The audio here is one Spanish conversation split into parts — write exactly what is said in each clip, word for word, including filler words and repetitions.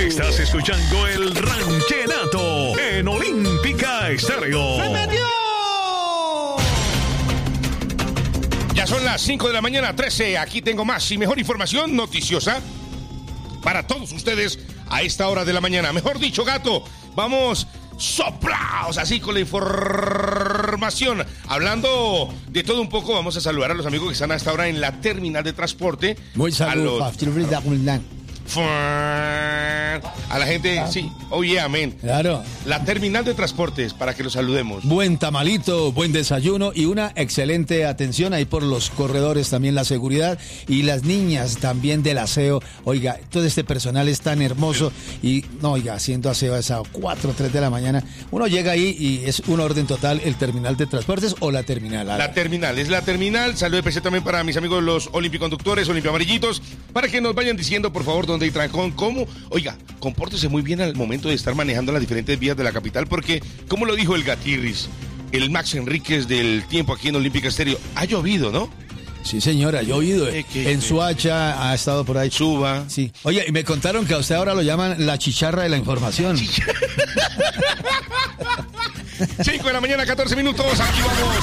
Estás escuchando el Ranchenato en Olímpica Estéreo. ¡Se metió! Ya son las cinco de la mañana, trece. Aquí tengo más y mejor información noticiosa para todos ustedes a esta hora de la mañana. Mejor dicho, gato, vamos soplaos así con la información. Hablando de todo un poco, vamos a saludar a los amigos que están hasta ahora en la terminal de transporte. Muy saludos. A la gente, sí, oh yeah, amén. Claro. La terminal de transportes, para que los saludemos. Buen tamalito, buen desayuno y una excelente atención ahí por los corredores, también la seguridad y las niñas también del aseo. Oiga, todo este personal es tan hermoso y, no, oiga, haciendo aseo a esas cuatro o tres de la mañana, uno llega ahí y es un orden total el terminal de transportes o la terminal. La, la terminal, es la terminal. Saludo especial también para mis amigos los olimpiconductores, olimpiamarillitos, para que nos vayan diciendo, por favor, dónde hay trancón, cómo. Oiga, compórtese muy bien al momento de estar manejando las diferentes vías de la capital, porque, como lo dijo el Gatirris, el Max Enríquez del tiempo aquí en Olímpica Estéreo, ha llovido, ¿no? Sí, señora, ha llovido. Eh, que, en Suacha ha estado por ahí. Suba. Sí. Oye, y me contaron que a usted ahora lo llaman la chicharra de la información. cinco de la mañana, catorce minutos. Aquí vamos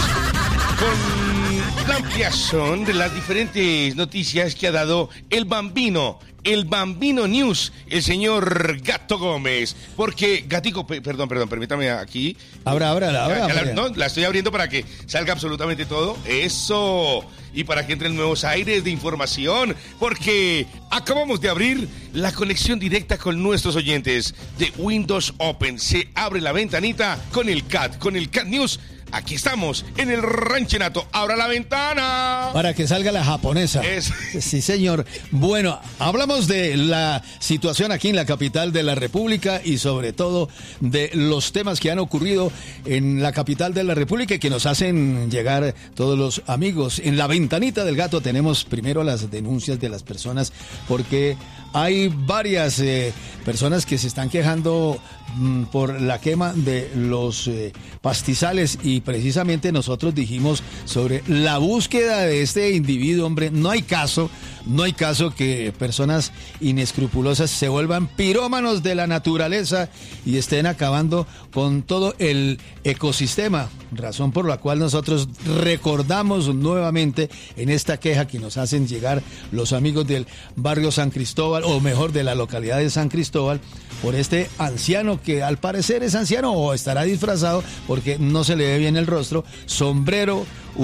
con la ampliación de las diferentes noticias que ha dado el Bambino. El Bambino News, el señor Gato Gómez. Porque, Gatico, pe- perdón, perdón, permítame aquí. Abra, abra, la abra. La, la, no, la estoy abriendo para que salga absolutamente todo. Eso. Y para que entren nuevos aires de información. Porque acabamos de abrir la conexión directa con nuestros oyentes de Windows Open. Se abre la ventanita con el C A T, con el C A T News. Aquí estamos, en el Ranchenato. ¡Abra la ventana! Para que salga la japonesa. Es... Sí, señor. Bueno, hablamos de la situación aquí en la capital de la República y sobre todo de los temas que han ocurrido en la capital de la República y que nos hacen llegar todos los amigos. En la ventanita del gato tenemos primero las denuncias de las personas porque hay varias eh, personas que se están quejando mmm, por la quema de los eh, pastizales y precisamente nosotros dijimos sobre la búsqueda de este individuo, hombre, no hay caso, no hay caso que personas inescrupulosas se vuelvan pirómanos de la naturaleza y estén acabando con todo el ecosistema, razón por la cual nosotros recordamos nuevamente en esta queja que nos hacen llegar los amigos del barrio San Cristóbal, o mejor de la localidad de San Cristóbal, por este anciano que al parecer es anciano o estará disfrazado porque no se le ve bien el rostro, sombrero,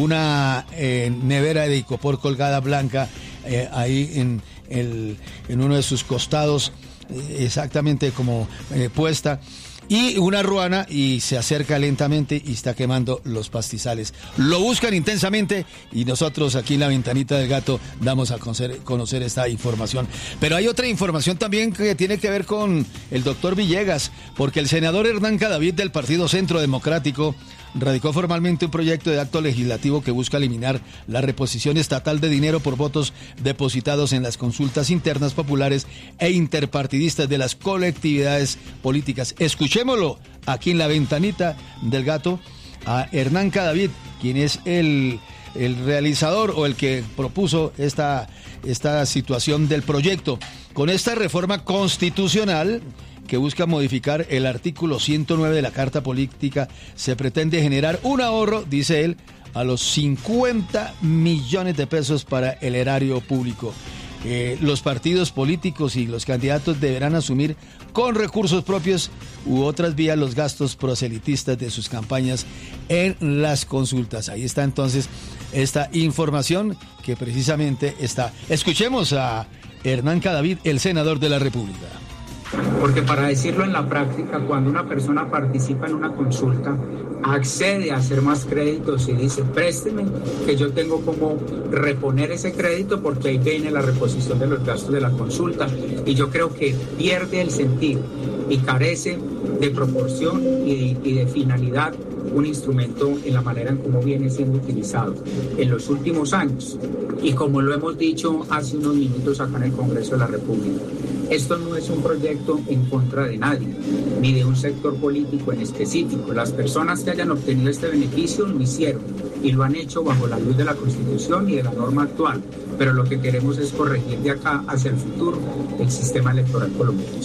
una eh, nevera de icopor colgada blanca eh, ahí en, el, en uno de sus costados, eh, exactamente como eh, puesta, y una ruana, y se acerca lentamente y está quemando los pastizales. Lo buscan intensamente y nosotros aquí en la ventanita del gato damos a conocer, conocer esta información. Pero hay otra información también que tiene que ver con el doctor Villegas, porque el senador Hernán Cadavid del Partido Centro Democrático radicó formalmente un proyecto de acto legislativo que busca eliminar la reposición estatal de dinero por votos depositados en las consultas internas populares e interpartidistas de las colectividades políticas. Escuchémoslo aquí en la ventanita del gato a Hernán Cadavid, quien es el, el realizador o el que propuso esta, esta situación del proyecto. Con esta reforma constitucional que busca modificar el artículo ciento nueve de la Carta Política, se pretende generar un ahorro, dice él, a los cincuenta millones de pesos para el erario público. Eh, los partidos políticos y los candidatos deberán asumir con recursos propios u otras vías los gastos proselitistas de sus campañas en las consultas. Ahí está entonces esta información que precisamente está. Escuchemos a Hernán Cadavid, el senador de la República. Porque para decirlo en la práctica, cuando una persona participa en una consulta, accede a hacer más créditos y dice, présteme, que yo tengo como reponer ese crédito porque ahí viene la reposición de los gastos de la consulta. Y yo creo que pierde el sentido y carece de proporción y de, y de finalidad un instrumento en la manera en cómo viene siendo utilizado en los últimos años. Y como lo hemos dicho hace unos minutos acá en el Congreso de la República, esto no es un proyecto en contra de nadie, ni de un sector político en específico. Las personas que hayan obtenido este beneficio lo hicieron y lo han hecho bajo la luz de la Constitución y de la norma actual. Pero lo que queremos es corregir de acá hacia el futuro el sistema electoral colombiano.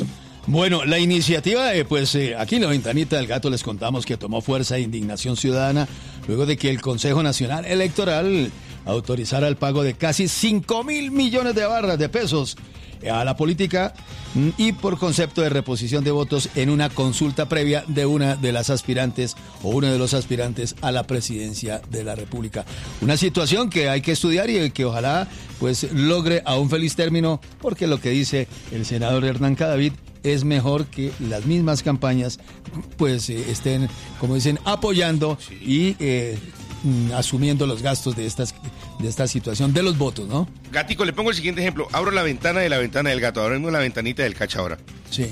Bueno, la iniciativa, eh, pues eh, aquí en la ventanita del gato les contamos que tomó fuerza e indignación ciudadana luego de que el Consejo Nacional Electoral autorizara el pago de casi cinco mil millones de barras de pesos a la política y por concepto de reposición de votos en una consulta previa de una de las aspirantes o uno de los aspirantes a la presidencia de la República. Una situación que hay que estudiar y que ojalá pues logre a un feliz término, porque lo que dice el senador Hernán Cadavid es mejor que las mismas campañas pues eh, estén, como dicen, apoyando y eh, asumiendo los gastos de estas de esta situación de los votos, ¿no? Gatico, le pongo el siguiente ejemplo. Abro la ventana de la ventana del gato. Ahora mismo la ventanita del cacha ahora. Sí.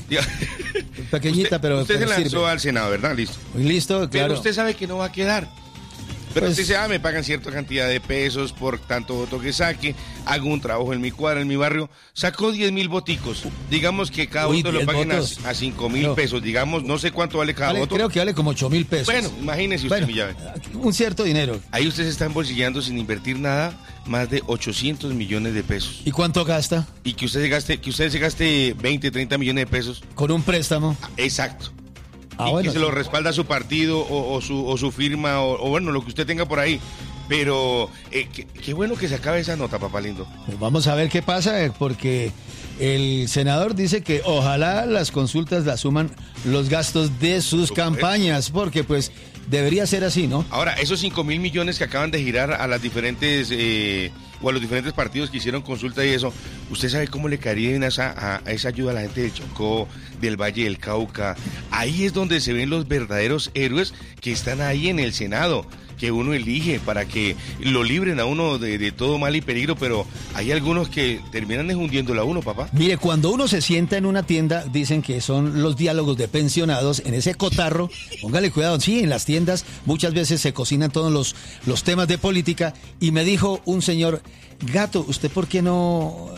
Pequeñita, usted, pero Usted pero se lanzó sirve. al Senado, ¿verdad? Listo. Listo, claro. Pero usted sabe que no va a quedar. Pero Pues- usted dice, ah, me pagan cierta cantidad de pesos por tanto voto que saque, hago un trabajo en mi cuadra, en mi barrio, sacó diez mil voticos. Digamos que cada Uy, voto lo diez paguen a, votos. a cinco mil No. pesos, digamos, no sé cuánto vale cada Vale, voto. creo que vale como ocho mil pesos. Bueno, imagínese usted Bueno, mi llave. un cierto dinero. Ahí usted se está embolsillando sin invertir nada más de ochocientos millones de pesos. ¿Y cuánto gasta? Y que usted se gaste, que usted se gaste veinte, treinta millones de pesos. Con un préstamo. Exacto. Ah, y bueno, que se lo sí. respalda su partido o, o su, o su firma o, o bueno, lo que usted tenga por ahí. Pero eh, qué, qué bueno que se acabe esa nota, papá lindo. Pues vamos a ver qué pasa, eh, porque el senador dice que ojalá las consultas las suman los gastos de sus Supuesto. campañas, porque pues debería ser así, ¿no? Ahora, esos cinco mil millones que acaban de girar a las diferentes eh, o a los diferentes partidos que hicieron consulta y eso, ¿usted sabe cómo le caería en esa, a, a esa ayuda a la gente del Chocó, del Valle del Cauca? Ahí es donde se ven los verdaderos héroes que están ahí en el Senado, que uno elige para que lo libren a uno de, de todo mal y peligro, pero hay algunos que terminan hundiéndolo a uno, papá. Mire, cuando uno se sienta en una tienda, dicen que son los diálogos de pensionados, en ese cotarro, póngale cuidado, sí, en las tiendas muchas veces se cocinan todos los, los temas de política, y me dijo un señor, gato, ¿usted por qué no